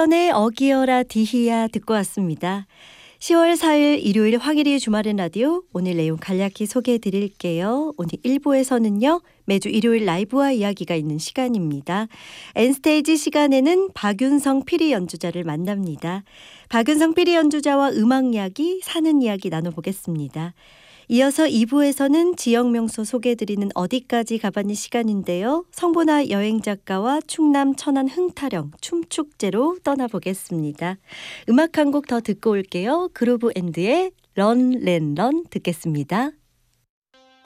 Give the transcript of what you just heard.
박지연의 어기여라 디히야 듣고 왔습니다. 10월 4일 일요일 황일이 주말엔 라디오 오늘 내용 간략히 소개해 드릴게요. 오늘 1부에서는요. 매주 일요일 라이브와 이야기가 있는 시간입니다. N스테이지 시간에는 박윤성 피리 연주자를 만납니다. 박윤성 피리 연주자와 음악 이야기, 사는 이야기 나눠보겠습니다. 이어서 2부에서는 지역 명소 소개해드리는 어디까지 가봤니 시간인데요. 성보나 여행작가와 충남 천안 흥타령 춤축제로 떠나보겠습니다. 음악 한 곡 더 듣고 올게요. 그루브엔드의 런 랜 런 듣겠습니다.